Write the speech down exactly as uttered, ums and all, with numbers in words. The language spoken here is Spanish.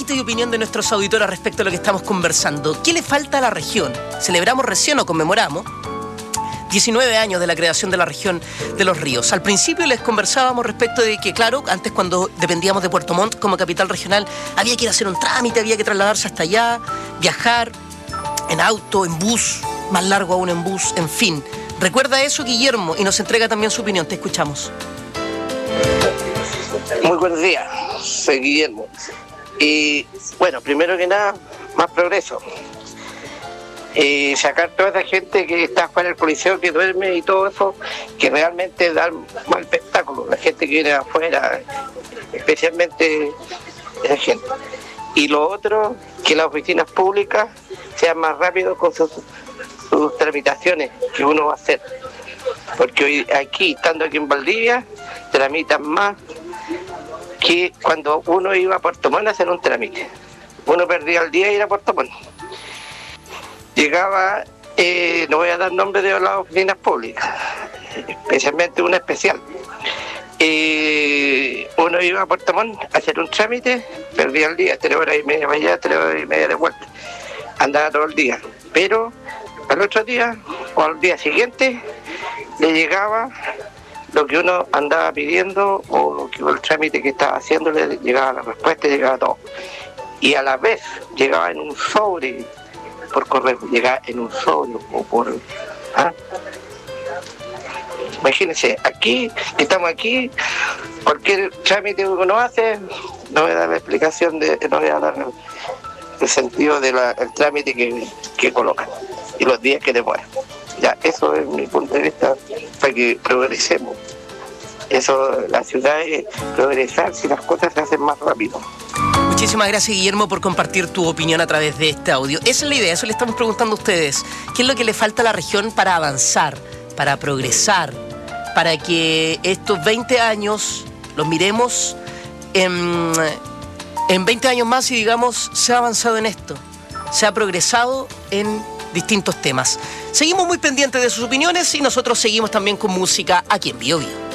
debate y opinión de nuestros auditores respecto a lo que estamos conversando. ¿Qué le falta a la región? Celebramos recién o conmemoramos diecinueve años de la creación de la región de Los Ríos. Al principio les conversábamos respecto de que, claro, antes cuando dependíamos de Puerto Montt como capital regional, había que ir a hacer un trámite, había que trasladarse hasta allá, viajar en auto, en bus, más largo aún en bus, en fin. ¿Recuerda eso, Guillermo? Y nos entrega también su opinión. Te escuchamos. Muy buenos días, soy Guillermo. Y bueno, primero que nada, más progreso. Y sacar toda esa gente que está fuera del coliseo, que duerme y todo eso, que realmente da mal espectáculo. La gente que viene afuera, especialmente esa gente. Y lo otro, que las oficinas públicas sean más rápidos con sus, sus tramitaciones que uno va a hacer. Porque hoy aquí, estando aquí en Valdivia, tramitan más que cuando uno iba a Puerto Montt a hacer un trámite. Uno perdía el día ir a Puerto Montt. Llegaba, eh, no voy a dar nombre de las oficinas públicas, especialmente una especial. Eh, uno iba a Puerto Montt a hacer un trámite, perdía el día, tres horas y media para allá, tres horas y media de vuelta. Andaba todo el día, pero al otro día o al día siguiente le llegaba lo que uno andaba pidiendo o que el trámite que estaba haciendo, le llegaba la respuesta, llegaba todo. Y a la vez llegaba en un sobre, por correo, llegaba en un sobre o por... ¿ah? Imagínense, aquí, estamos aquí, cualquier trámite que uno hace, no voy a dar la explicación, de, no voy a dar el sentido del trámite que, que colocan y los días que demoran. Ya, eso es mi punto de vista para que progresemos. Eso, la ciudad es progresar si las cosas se hacen más rápido. Muchísimas gracias, Guillermo, por compartir tu opinión a través de este audio. Esa es la idea, eso le estamos preguntando a ustedes. ¿Qué es lo que le falta a la región para avanzar, para progresar, para que estos veinte años los miremos en, en veinte años más y digamos, se ha avanzado en esto, se ha progresado en distintos temas? Seguimos muy pendientes de sus opiniones y nosotros seguimos también con música aquí en Bio Bio.